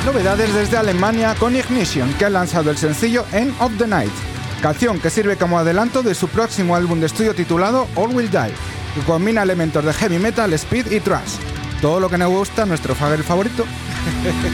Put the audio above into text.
Novedades desde Alemania con Ignition, que ha lanzado el sencillo End of the Night, canción que sirve como adelanto de su próximo álbum de estudio titulado All Will Die, que combina elementos de heavy metal, speed y thrash. Todo lo que nos gusta a nuestro Fagel favorito.